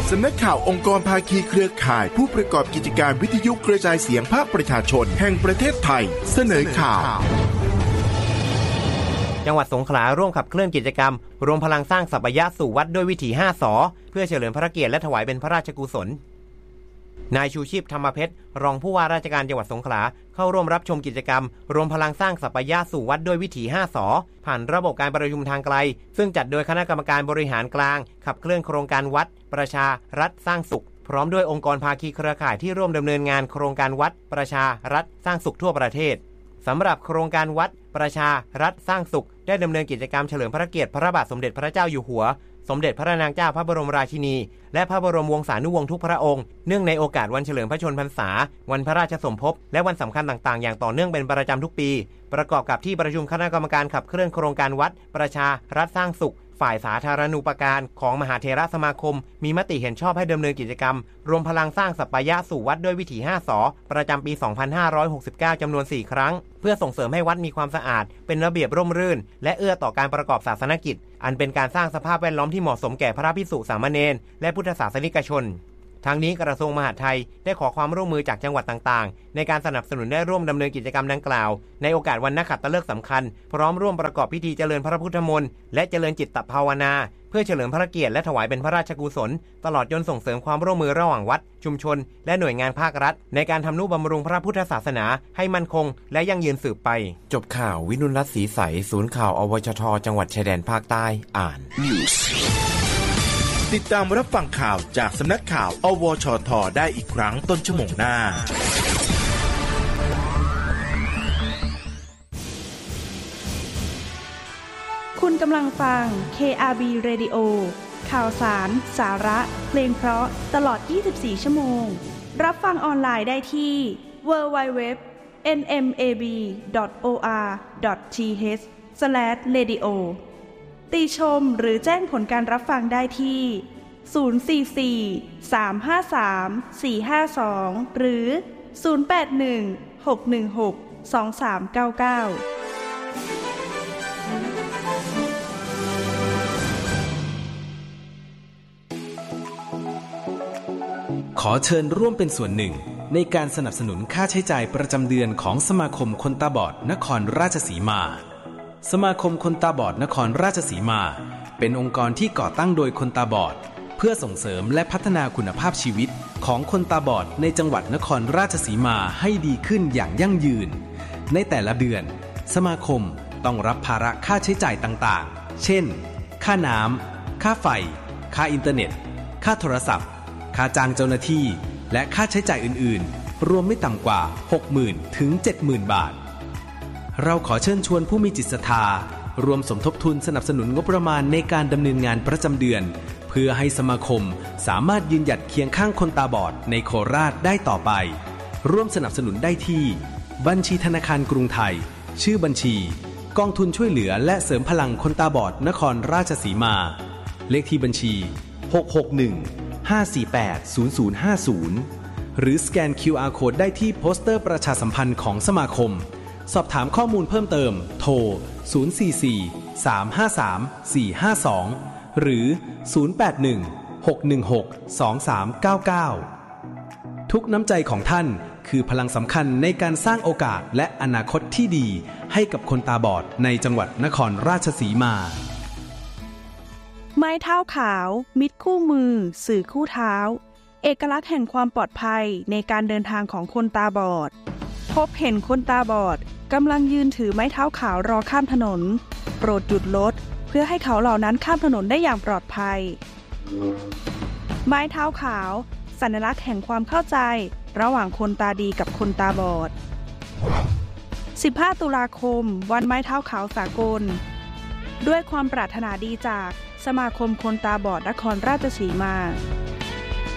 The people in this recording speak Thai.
สำนักข่าวองค์กรภาคีเครือข่ายผู้ประกอบกิจการวิทยุกระจายเสียงภาคประชาชนแห่งประเทศไทยเสนอข่าวจังหวัดสงขลาร่วมขับเคลื่อนกิจกรรมรวมพลังสร้างสัปยะสู่วัดด้วยวิถี5 สเพื่อเฉลิมพระเกียรติและถวายเป็นพระราชกุศลนายชูชีพธรรมเพชรรองผู้ว่าราชการจังหวัดสงขลาเข้าร่วมรับชมกิจกรรมรวมพลังสร้างสัปยะสู่วัดด้วยวิถี5 สผ่านระบบการประชุมทางไกลซึ่งจัดโดยคณะกรรมการบริหารกลางขับเคลื่อนโครงการวัดประชารัฐสร้างสุขพร้อมด้วยองค์กรภาคีเครือข่ายที่ร่วมดำเนินงานโครงการวัดประชารัฐสร้างสุขทั่วประเทศสำหรับโครงการวัดประชารัฐสร้างสุขได้ดำเนินกิจกรรมเฉลิมพระเกียรติพระบาทสมเด็จพระเจ้าอยู่หัวสมเด็จพระนางเจ้าพระบรมราชินีและพระบรมวงศานุวงศ์ทุกพระองค์เนื่องในโอกาสวันเฉลิมพระชนพรรษาวันพระราชสมภพและวันสำคัญต่างๆอย่างต่อเนื่องเป็นประจำทุกปีประกอบกับที่ประชุมคณะกรรมการขับเคลื่อนโครงการวัดประชารัฐสร้างสุขฝ่ายสาธารณูปการของมหาเถรสมาคมมีมติเห็นชอบให้ดำเนินกิจกรรมรวมพลังสร้างสัปยะสู่วัดด้วยวิถี5 สประจำปี 2569 จำนวน 4 ครั้งเพื่อส่งเสริมให้วัดมีความสะอาดเป็นระเบียบร่มรื่นและเอื้อต่อการประกอบศาสนกิจอันเป็นการสร้างสภาพแวดล้อมที่เหมาะสมแก่พระภิกษุสามเณรและพุทธศาสนิกชนทั้งนี้กระทรวงมหาดไทยได้ขอความร่วมมือจากจังหวัดต่างๆในการสนับสนุนได้ร่วมดำเนินกิจกรรมดังกล่าวในโอกาสวันนักขัตฤกษ์สำคัญพร้อมร่วมประกอบพิธีเจริญพระพุทธมนต์และเจริญจิตตภาวนาเพื่อเฉลิมพระเกียรติและถวายเป็นพระราชกุศลตลอดจนส่งเสริมความร่วมมือระหว่างวัดชุมชนและหน่วยงานภาครัฐในการทำนุบำรุงพระพุทธศาสนาให้มั่นคงและยั่งยืนสืบไปจบข่าววินุรัตน์ศรีใสศูนย์ข่าวอวชทจังหวัดชายแดนภาคใต้อ่านติดตามรับฟังข่าวจากสำนักข่าวอวชทได้อีกครั้งต้นชั่วโมงหน้าคุณกำลังฟัง KRB Radio ข่าวสารสาระเพลงเพราะตลอด24ชั่วโมงรับฟังออนไลน์ได้ที่ www.nmab.or.th/radio ติชมหรือแจ้งผลการรับฟังได้ที่044-353-452หรือ081-616-2399 ขอเชิญร่วมเป็นส่วนหนึ่งในการสนับสนุนค่าใช้จ่ายประจำเดือนของสมาคมคนตาบอดนครราชสีมาสมาคมคนตาบอดนครราชสีมาเป็นองค์กรที่ก่อตั้งโดยคนตาบอดเพื่อส่งเสริมและพัฒนาคุณภาพชีวิตของคนตาบอดในจังหวัดนครราชสีมาให้ดีขึ้นอย่างยั่งยืนในแต่ละเดือนสมาคมต้องรับภาระค่าใช้จ่ายต่างๆเช่นค่าน้ำค่าไฟค่าอินเทอร์เน็ตค่าโทรศัพท์ค่าจ้างเจ้าหน้าที่และค่าใช้จ่ายอื่นๆรวมไม่ต่ำกว่า 60,000 ถึง 70,000 บาทเราขอเชิญชวนผู้มีจิตศรัทธารวมสมทบทุนสนับสนุนงบประมาณในการดำเนินงานประจำเดือนเพื่อให้สมาคมสามารถยืนหยัดเคียงข้างคนตาบอดในโคราชได้ต่อไปร่วมสนับสนุนได้ที่บัญชีธนาคารกรุงไทยชื่อบัญชีกองทุนช่วยเหลือและเสริมพลังคนตาบอดนครราชสีมาเลขที่บัญชี661-548-0050หรือสแกน QR Code ได้ที่โปสเตอร์ประชาสัมพันธ์ของสมาคมสอบถามข้อมูลเพิ่มเติมโทร044-353-452หรือ081-616-2399ทุกน้ำใจของท่านคือพลังสำคัญในการสร้างโอกาสและอนาคตที่ดีให้กับคนตาบอดในจังหวัดนครราชสีมาไม้เท้าขาวมิตรคู่มือสื่อคู่เท้าเอกลักษณ์แห่งความปลอดภัยในการเดินทางของคนตาบอดพบเห็นคนตาบอดกำลังยืนถือไม้เท้าขาวรอข้ามถนนโปรดหยุดรถเพื่อให้เขาเหล่านั้นข้ามถนนได้อย่างปลอดภัยไม้เท้าขาวสัญลักษณ์แห่งความเข้าใจระหว่างคนตาดีกับคนตาบอด15 ตุลาคมวันไม้เท้าขาวสากลด้วยความปรารถนาดีจากสมาคมคนตาบอดนครราชสีมา